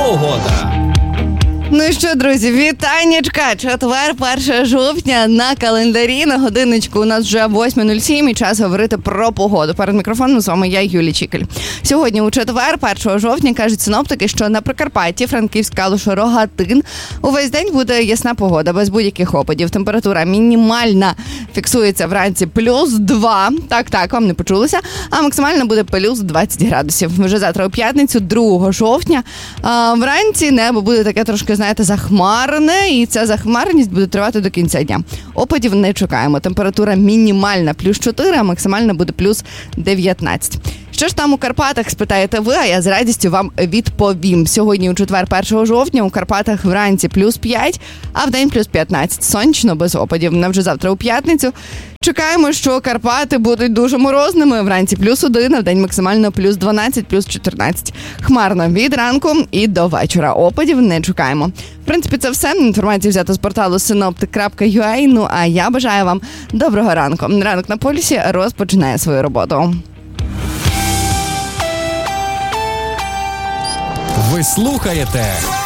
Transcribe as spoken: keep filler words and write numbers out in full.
погода. Ну що, друзі, вітаннячка! Четвер, перше жовтня на календарі. На годинничку у нас вже восьма нуль сім і час говорити про погоду. Перед мікрофоном з вами я, Юлія Чікель. Сьогодні у четвер, першого жовтня, кажуть синоптики, що на Прикарпатті, Франківськ, Калуш, Рогатин увесь день буде ясна погода, без будь-яких опадів. Температура мінімальна фіксується вранці плюс два. Так-так, вам не почулося. А максимальна буде плюс двадцять градусів. Вже завтра у п'ятницю, другого жовтня. А вранці небо буде таке трошки, знаєте, захмарене, і ця захмареність буде тривати до кінця дня. Опадів не чекаємо. Температура мінімальна плюс чотири, а максимальна буде плюс дев'ятнадцять. Що ж там у Карпатах, спитаєте ви, а я з радістю вам відповім. Сьогодні у четвер, першого жовтня, у Карпатах вранці плюс п'ять, а вдень плюс п'ятнадцять. Сонячно, без опадів. На вже завтра у п'ятницю. Чекаємо, що Карпати будуть дуже морозними. Вранці плюс один, а вдень максимально плюс дванадцять, плюс чотирнадцять. Хмарно від ранку і до вечора. Опадів не чекаємо. В принципі, це все. Інформація взята з порталу синоптик крапка ю а. Ну, а я бажаю вам доброго ранку. Ранок на полюсі розпочинає свою роботу. Ви слухаєте